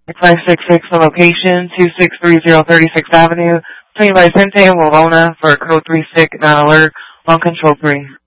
566 the location, 2630 36th Avenue, Tony Vicente and Wawona for code 3 sick, not alert, on control 3.